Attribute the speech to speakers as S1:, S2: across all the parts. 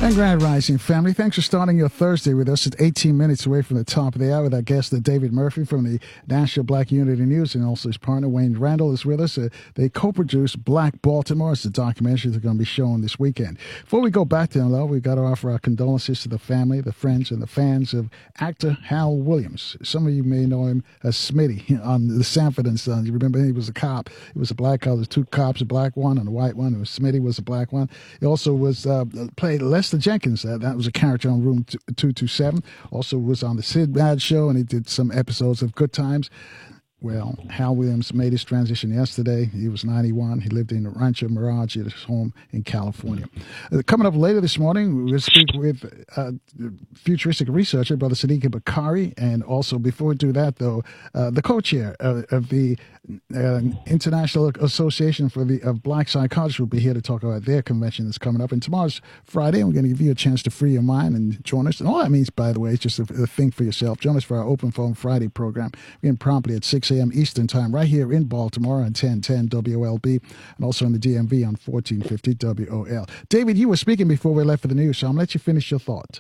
S1: And Grand Rising family, thanks for starting your Thursday with us at 18 minutes away from the top of the hour with our guest, David Murphy from the National Black Unity News, and also his partner, Wayne Randall, is with us. They co-produced Black Baltimore. It's the documentary they're going to be showing this weekend. Before we go back to them, though, we've got to offer our condolences to the family, the friends, and the fans of actor Hal Williams. Some of you may know him as Smitty on The Sanford and Son. You remember he was a cop. He was a black cop. There's two cops, a black one and a white one. Smitty was a black one. He also was played Lester Jenkins. That was a character on Room 227. Also was on the Sid Bad Show, and he did some episodes of Good Times. Well, Hal Williams made his transition yesterday. He was 91. He lived in Rancho Mirage at his home in California. Coming up later this morning, we'll speak with futuristic researcher, Brother Sadiq Bakari, and also, before we do that, though, the co-chair of the International Association for of Black Psychologists will be here to talk about their convention that's coming up. And tomorrow's Friday, and we're going to give you a chance to free your mind and join us. And all that means, by the way, is just a thing for yourself. Join us for our Open Phone Friday program. We're in promptly at 6 a.m. Eastern Time, right here in Baltimore on 1010 WOLB, and also in the DMV on 1450 WOL. David, you were speaking before we left for the news, so I'm going to let you finish your thought.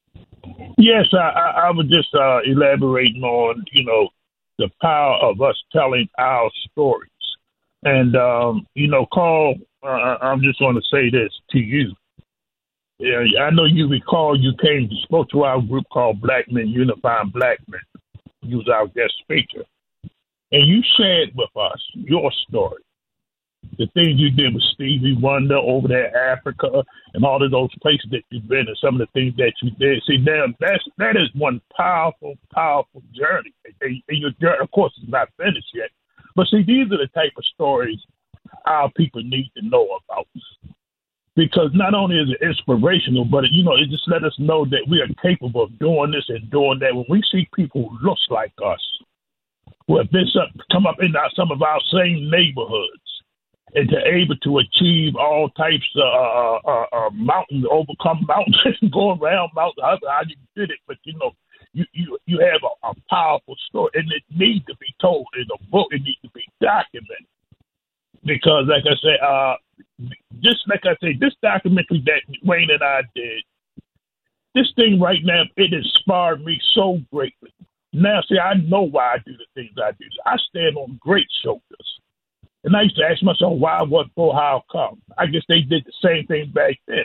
S2: Yes, I was just elaborating on, the power of us telling our stories. And, Carl, I'm just going to say this to you. Yeah, I know you recall you spoke to our group called Black Men Unifying Black Men. You was our guest speaker. And you shared with us your story. The things you did with Stevie Wonder over there in Africa and all of those places that you've been and some of the things that you did. See, that is one powerful, powerful journey. And your journey, of course, is not finished yet. But see, these are the type of stories our people need to know about. Because not only is it inspirational, but, it just let us know that we are capable of doing this and doing that. When we see people who look like us, who have been come up in some of our same neighborhoods, and to able to achieve all types of mountains, overcome mountains, go around mountains, how you did it. But, you have a powerful story, and it needs to be told in a book. It needs to be documented. Because, like I said, this documentary that Wayne and I did, this thing right now, it inspired me so greatly. Now, see, I know why I do the things I do. I stand on great shoulders. And I used to ask myself, why, what, for, how, come? I guess they did the same thing back then.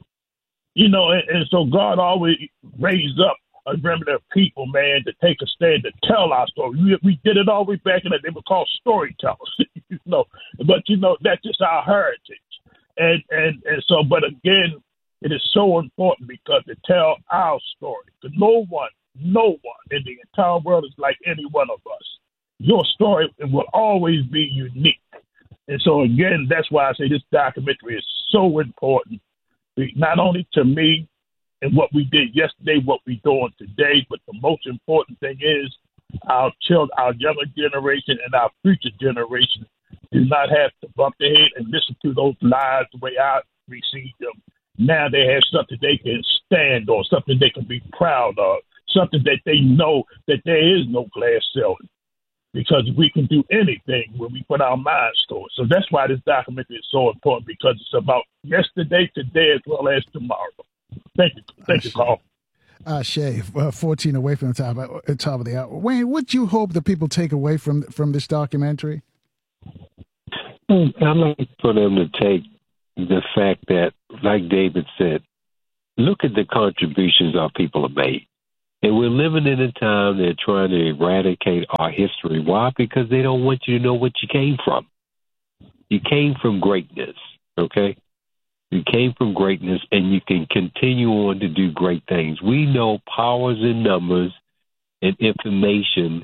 S2: And so God always raised up a remnant of people, man, to take a stand, to tell our story. We did it all the way back in that they were called storytellers, But, that's just our heritage. And so, but again, it is so important because to tell our story. Because no one in the entire world is like any one of us. Your story will always be unique. And so, again, that's why I say this documentary is so important, not only to me and what we did yesterday, what we're doing today, but the most important thing is our children, our younger generation and our future generation do not have to bump their head and listen to those lies the way I received them. Now they have something they can stand on, something they can be proud of, something that they know that there is no glass ceiling. Because we can do anything when we put our minds to it. So that's why this documentary is so important, because it's about yesterday, today, as well as tomorrow. Thank you, Carl.
S1: Shay, 14 away from the top of the hour. Wayne, what do you hope that people take away from this documentary?
S3: I'd like for them to take the fact that, like David said, look at the contributions our people have made. And we're living in a time they're trying to eradicate our history. Why? Because they don't want you to know what you came from. You came from greatness, okay? You came from greatness, and you can continue on to do great things. We know powers in numbers, and information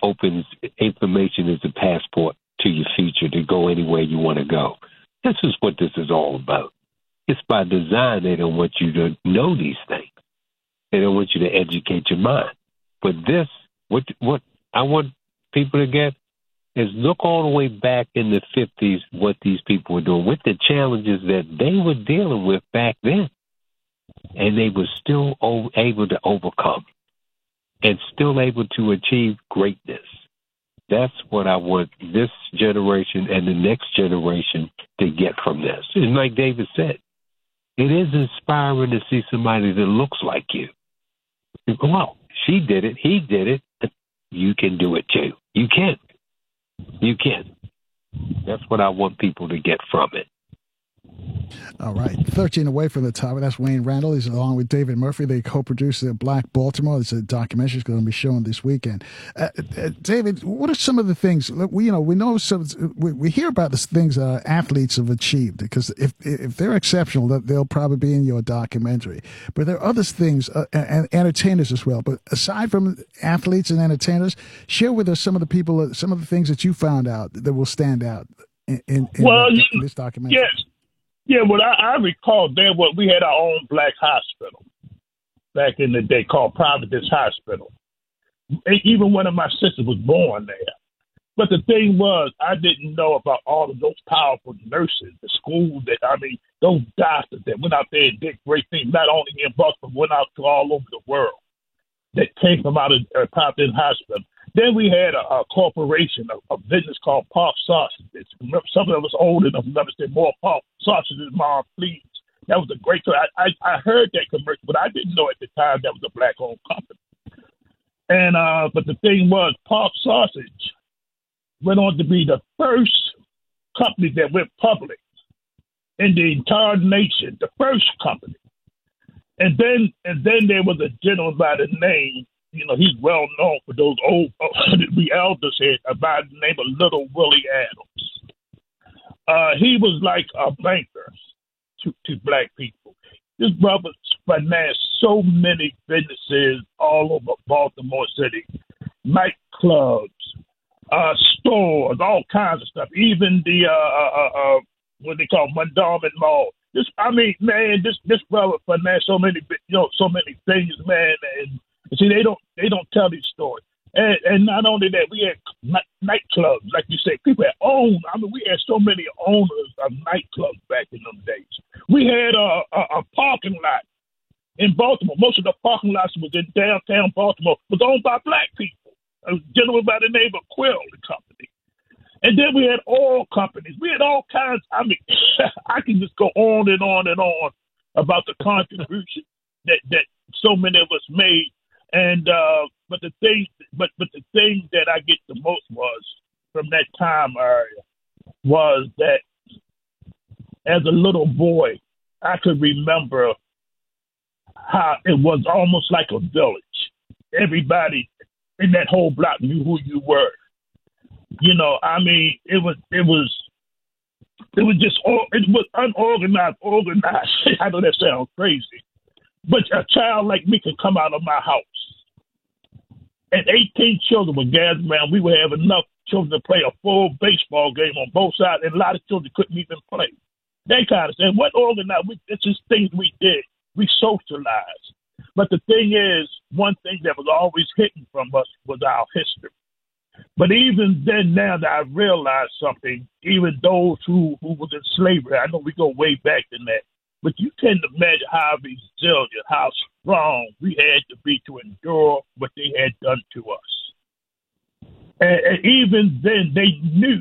S3: is a passport to your future to go anywhere you want to go. This is what this is all about. It's by design they don't want you to know these things. They don't want you to educate your mind. But this, what I want people to get is look all the way back in the 50s what these people were doing with the challenges that they were dealing with back then. And they were still able to overcome and still able to achieve greatness. That's what I want this generation and the next generation to get from this. And like David said, It is inspiring to see somebody that looks like you. You go, well, she did it, he did it. You can do it too. You can. You can. That's what I want people to get from it.
S1: All right. 13 away from the top. That's Wayne Randall. He's along with David Murphy. They co-produced Black Baltimore. It's a documentary going to be shown this weekend. David, what are some of the things we know? We hear about the things athletes have achieved, because if they're exceptional, they'll probably be in your documentary. But there are other things, and entertainers as well. But aside from athletes and entertainers, share with us some of the things that you found out that will stand out in this documentary.
S2: Yes. Yeah, well, I recall we had our own black hospital back in the day called Providence Hospital. Even one of my sisters was born there. But the thing was, I didn't know about all of those powerful nurses, the schools those doctors that went out there and did great things, not only in Boston, went out to all over the world that came from out of Providence Hospital. Then we had a corporation, a business called Park Sausages. Remember, some of us old enough to say, more Park Sausages, Mom, please. That was a great story. I heard that commercial, but I didn't know at the time that was a black-owned company. And but the thing was, Park Sausage went on to be the first company that went public in the entire nation, the first company. And then there was a gentleman by the name, he's well known for those old, we elders here, by the name of Little Willie Adams. He was like a banker to black people. This brother financed so many businesses all over Baltimore City, nightclubs, stores, all kinds of stuff. Even the what they call Mondawmin Mall. This brother financed so many things, man. And see, they don't tell these stories. And not only that, we had nightclubs, like you said. People had owned. We had so many owners of nightclubs back in them days. We had a parking lot in Baltimore. Most of the parking lots was in downtown Baltimore, was owned by black people. A gentleman by the name of Quill, the company. And then we had oil companies. We had all kinds. I can just go on and on and on about the contribution that so many of us made. And but the thing that I get the most was from that time area was that as a little boy, I could remember how it was almost like a village. Everybody in that whole block knew who you were. It was unorganized, organized. I know that sounds crazy, but a child like me could come out of my house, and 18 children would gather around. We would have enough children to play a full baseball game on both sides, and a lot of children couldn't even play. That kind of thing. What organized? It's just things we did. We socialized. But the thing is, one thing that was always hidden from us was our history. But even then, now that I realized something, even those who was in slavery, I know we go way back than that, but you can imagine how resilient, how strong we had to be to endure what they had done to us. And even then, they knew,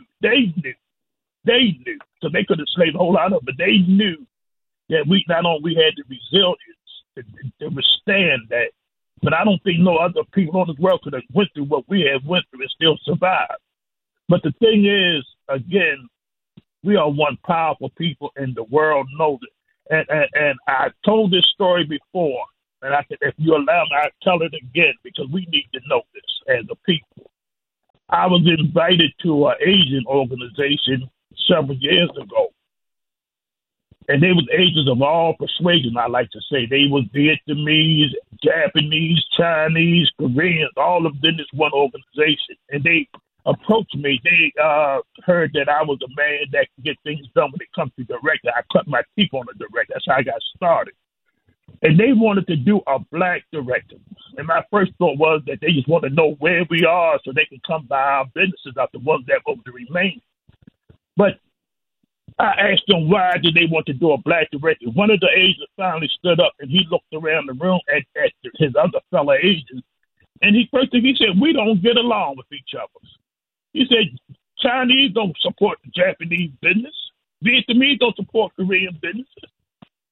S2: so they could have slaved a whole lot of them, but they knew that we not only had the resilience to withstand that, but I don't think no other people on this world could have went through what we have went through and still survived. But the thing is, again, we are one powerful people, and the world knows it. And I told this story before, and if you allow me, I'll tell it again because we need to know this as a people. I was invited to an Asian organization several years ago. And they was Asians of all persuasions, I like to say. They was Vietnamese, Japanese, Chinese, Koreans, all of them in this one organization. And they approached me. They heard that I was a man that could get things done when it comes to director. I cut my teeth on a director. That's how I got started. And they wanted to do a black director. And my first thought was that they just want to know where we are so they can come by our businesses out the ones that were to remain. But I asked them why did they want to do a black director. One of the Asians finally stood up and he looked around the room at his other fellow Asians. And he said, we don't get along with each other. He said, Chinese don't support Japanese business. Vietnamese don't support Korean businesses.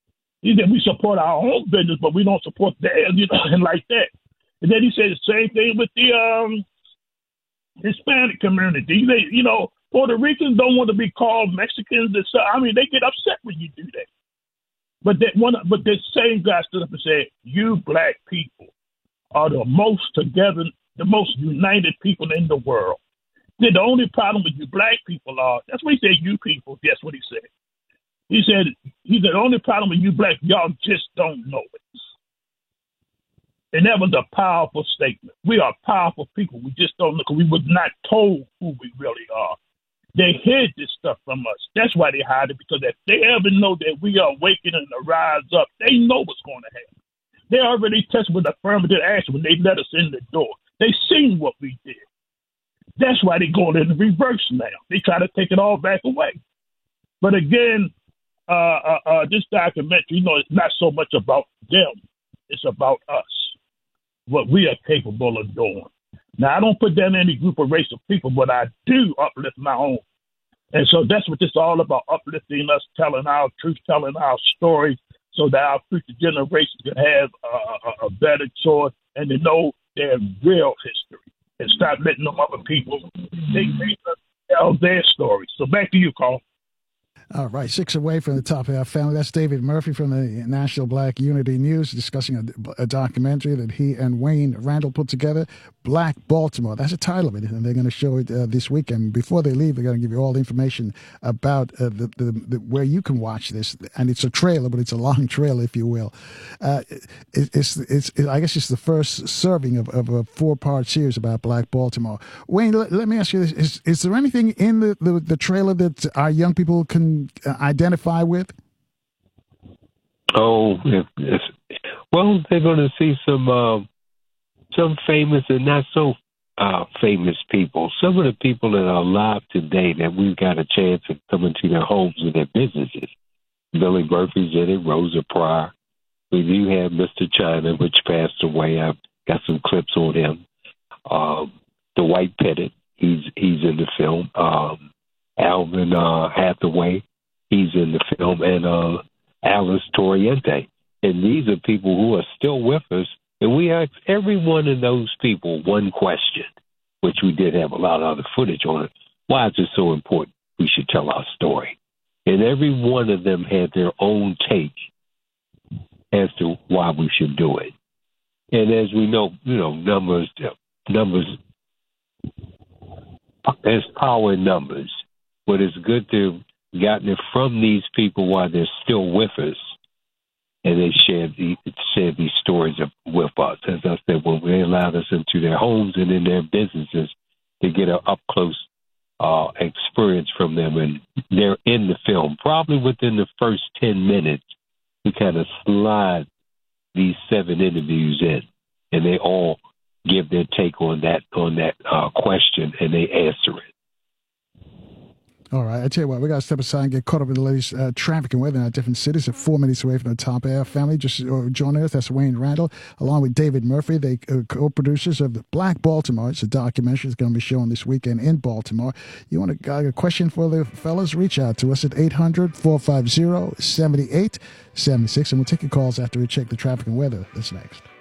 S2: He said we support our own business, but we don't support theirs, and like that. And then he said the same thing with the Hispanic community. Puerto Ricans don't want to be called Mexicans. And so, they get upset when you do that. But the same guy stood up and said, "You black people are the most together, the most united people in the world. The only problem with you black people are," that's what he said, "you people." That's what he said. He said, the only problem with you black, y'all just don't know it. And that was a powerful statement. We are powerful people. We just don't know, because we were not told who we really are. They hid this stuff from us. That's why they hide it, because if they ever know that we are awakening to rise up, they know what's going to happen. They already tested with affirmative action when they let us in the door. They seen what we did. That's why they're going in the reverse now. They try to take it all back away. But again, this documentary, it's not so much about them. It's about us, what we are capable of doing. Now, I don't put that in any group or race of people, but I do uplift my own. And so that's what this is all about, uplifting us, telling our truth, telling our stories, so that our future generations can have a better choice and to know their real history and stop letting them other people tell their stories. So back to you, Carl.
S1: All right, 6 away from the top of our family. That's David Murphy from the National Black Unity News discussing a documentary that he and Wayne Randall put together, Black Baltimore. That's the title of it, and they're going to show it this weekend. Before they leave, they're going to give you all the information about where you can watch this. And it's a trailer, but it's a long trailer, if you will. I guess it's the first serving of a 4-part series about Black Baltimore. Wayne, let me ask you this. Is there anything in the trailer that our young people can identify with?
S3: Oh, well, they're going to see some famous and not so famous people. Some of the people that are alive today that we've got a chance of coming to their homes and their businesses. Billy Murphy's in it, Rosa Pryor. We do have Mr. China, which passed away. I've got some clips on him. Dwight Pettit, he's in the film. Alvin Hathaway, he's in the film, and Alice Toriente. And these are people who are still with us. And we asked every one of those people one question, which we did have a lot of other footage on it. Why is it so important we should tell our story? And every one of them had their own take as to why we should do it. And as we know, numbers, there's power in numbers. But it's good to have gotten it from these people while they're still with us, and they shared these stories with us. As I said, when they allowed us into their homes and in their businesses to get an up-close experience from them, and they're in the film. Probably within the first 10 minutes, we kind of slide these 7 interviews in, and they all give their take on that question, and they answer it.
S1: All right, I tell you what, we got to step aside and get caught up in the latest traffic and weather in our different cities. At 4 minutes away from the top of our family, just joining us, that's Wayne Randall, along with David Murphy, they co-producers of the Black Baltimore. It's a documentary that's going to be shown this weekend in Baltimore. You want a question for the fellas? Reach out to us at 800-450-7876, and we'll take your calls after we check the traffic and weather. That's next.